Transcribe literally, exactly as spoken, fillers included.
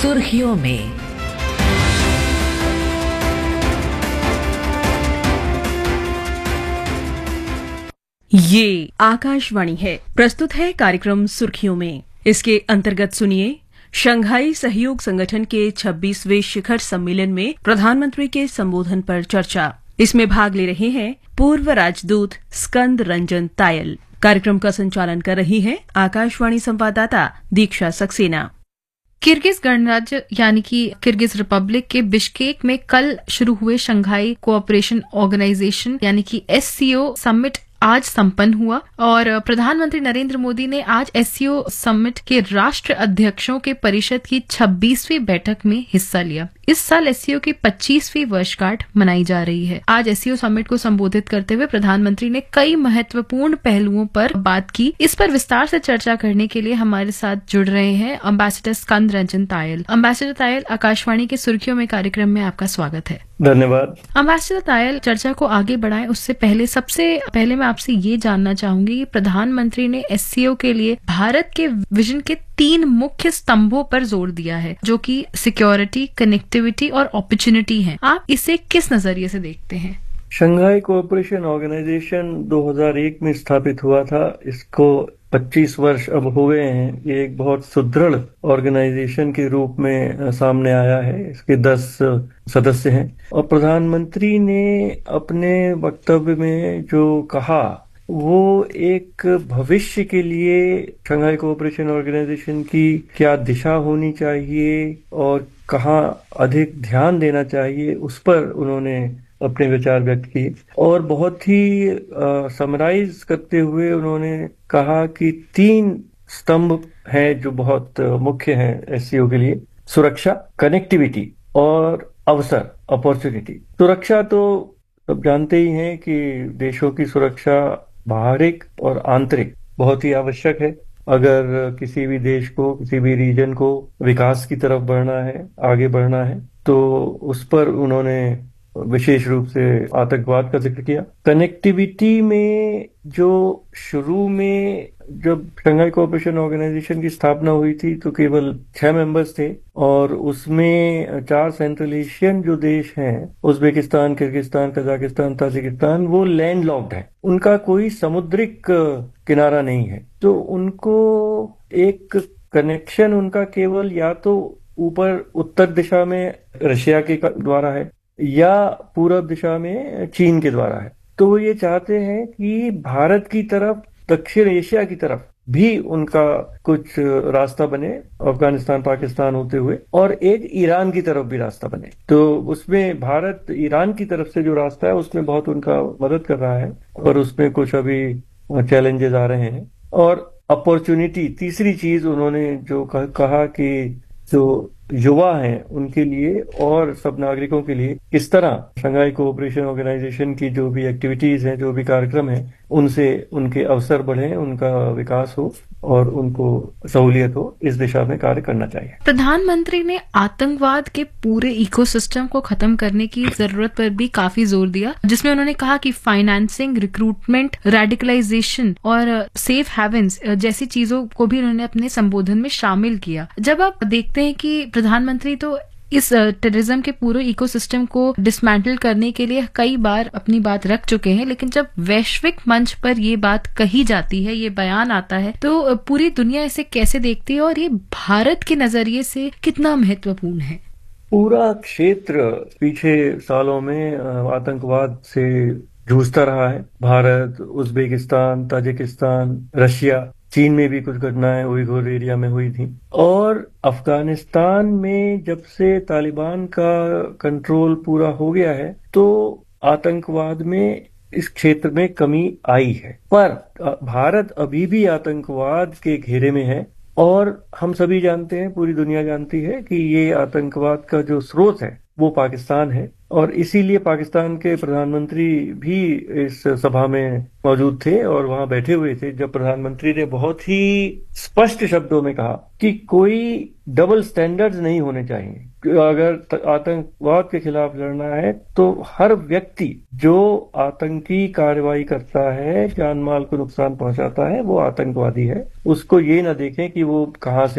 सुर्खियों में। ये आकाशवाणी है। प्रस्तुत है कार्यक्रम सुर्खियों में। इसके अंतर्गत सुनिए, शंघाई सहयोग संगठन के छब्बीसवें शिखर सम्मेलन में प्रधानमंत्री के संबोधन पर चर्चा। इसमें भाग ले रहे हैं पूर्व राजदूत स्कंद रंजन तायल। कार्यक्रम का संचालन कर रही है आकाशवाणी संवाददाता दीक्षा सक्सेना। किर्गिज गणराज्य यानी कि किर्गिज रिपब्लिक के बिश्केक में कल शुरू हुए शंघाई कोऑपरेशन ऑर्गेनाइजेशन यानी कि एस सी ओ समिट आज संपन्न हुआ और प्रधानमंत्री नरेंद्र मोदी ने आज एस सी ओ समिट के राष्ट्र अध्यक्षों के परिषद की छब्बीसवीं बैठक में हिस्सा लिया। इस साल एस सी ओ की पच्चीसवीं वर्षगांठ मनाई जा रही है। आज एस सी ओ समिट को संबोधित करते हुए प्रधानमंत्री ने कई महत्वपूर्ण पहलुओं पर बात की। इस पर विस्तार से चर्चा करने के लिए हमारे साथ जुड़ रहे हैं अम्बेसडर स्कंद रंजन तायल। अम्बेसडर तायल, आकाशवाणी के सुर्खियों में कार्यक्रम में आपका स्वागत है। धन्यवाद। अम्बेसडर तायल, चर्चा को आगे बढ़ाएं उससे पहले सबसे पहले मैं आपसे ये जानना चाहूंगी कि प्रधानमंत्री ने एस सी ओ के लिए भारत के विजन के तीन मुख्य स्तंभों पर जोर दिया है, जो कि सिक्योरिटी, कनेक्टिविटी और अपॉर्चुनिटी हैं। आप इसे किस नजरिए से देखते हैं? शंघाई कोऑपरेशन ऑर्गेनाइजेशन दो हज़ार एक में स्थापित हुआ था। इसको पच्चीस वर्ष अब हो गए हैं। ये एक बहुत सुदृढ़ ऑर्गेनाइजेशन के रूप में सामने आया है। इसके दस सदस्य हैं और प्रधानमंत्री ने अपने वक्तव्य में जो कहा वो एक भविष्य के लिए शंघाई कोऑपरेशन ऑर्गेनाइजेशन की क्या दिशा होनी चाहिए और कहाँ अधिक ध्यान देना चाहिए, उस पर उन्होंने अपने विचार व्यक्त किए और बहुत ही समराइज करते हुए उन्होंने कहा कि तीन स्तंभ हैं जो बहुत मुख्य हैं एस सी ओ के लिए: सुरक्षा, कनेक्टिविटी और अवसर, अपॉर्चुनिटी। सुरक्षा तो सब जानते ही हैं कि देशों की सुरक्षा बाहरिक और आंतरिक बहुत ही आवश्यक है। अगर किसी भी देश को, किसी भी रीजन को विकास की तरफ बढ़ना है, आगे बढ़ना है, तो उस पर उन्होंने विशेष रूप से आतंकवाद का जिक्र किया। कनेक्टिविटी में जो शुरू में जब शंघाई कोऑपरेशन ऑर्गेनाइजेशन की स्थापना हुई थी तो केवल छह मेंबर्स थे और उसमें चार सेंट्रल एशियन जो देश हैं, उज्बेकिस्तान, किर्गिस्तान, कजाकिस्तान, ताजिकिस्तान, वो लैंड लॉक्ड है। उनका कोई समुद्रिक किनारा नहीं है, तो उनको एक कनेक्शन उनका केवल या तो ऊपर उत्तर दिशा में रशिया के द्वारा है या पूर्व दिशा में चीन के द्वारा है। तो वो ये चाहते हैं कि भारत की तरफ, दक्षिण एशिया की तरफ भी उनका कुछ रास्ता बने, अफगानिस्तान, पाकिस्तान होते हुए, और एक ईरान की तरफ भी रास्ता बने। तो उसमें भारत ईरान की तरफ से जो रास्ता है उसमें बहुत उनका मदद कर रहा है और उसमें कुछ अभी चैलेंजेस आ रहे हैं। और अपॉर्चुनिटी, तीसरी चीज उन्होंने जो कहा कि जो युवा हैं उनके लिए और सब नागरिकों के लिए किस तरह शंघाई कोऑपरेशन ऑर्गेनाइजेशन की जो भी एक्टिविटीज हैं, जो भी कार्यक्रम हैं, उनसे उनके अवसर बढ़े, उनका विकास हो और उनको सहूलियत हो, इस दिशा में कार्य करना चाहिए। प्रधानमंत्री ने आतंकवाद के पूरे इकोसिस्टम को खत्म करने की जरूरत पर भी काफी जोर दिया, जिसमें उन्होंने कहा कि फाइनेंसिंग, रिक्रूटमेंट, रेडिकलाइजेशन और सेफ हेवन्स जैसी चीजों को भी उन्होंने अपने संबोधन में शामिल किया। जब आप देखते हैं कि प्रधानमंत्री तो इस टेररिज्म के पूरे इकोसिस्टम को डिसमेंटल करने के लिए कई बार अपनी बात रख चुके हैं, लेकिन जब वैश्विक मंच पर ये बात कही जाती है, ये बयान आता है, तो पूरी दुनिया इसे कैसे देखती है और ये भारत के नजरिए से कितना महत्वपूर्ण है? पूरा क्षेत्र पीछे सालों में आतंकवाद से जूझता रहा है। भारत, उज्बेकिस्तान, ताजिकिस्तान, रशिया, चीन में भी कुछ घटनाएं उइघुर एरिया में हुई थी और अफगानिस्तान में जब से तालिबान का कंट्रोल पूरा हो गया है तो आतंकवाद में इस क्षेत्र में कमी आई है। पर भारत अभी भी आतंकवाद के घेरे में है और हम सभी जानते हैं, पूरी दुनिया जानती है कि ये आतंकवाद का जो स्रोत है वो पाकिस्तान है और इसीलिए पाकिस्तान के प्रधानमंत्री भी इस सभा में मौजूद थे और वहां बैठे हुए थे जब प्रधानमंत्री ने बहुत ही स्पष्ट शब्दों में कहा कि कोई डबल स्टैंडर्ड्स नहीं होने चाहिए। अगर आतंकवाद के खिलाफ लड़ना है तो हर व्यक्ति जो आतंकी कार्रवाई करता है, जान माल को नुकसान पहुंचाता है, वो आतंकवादी है। उसको ये ना देखें कि वो कहां से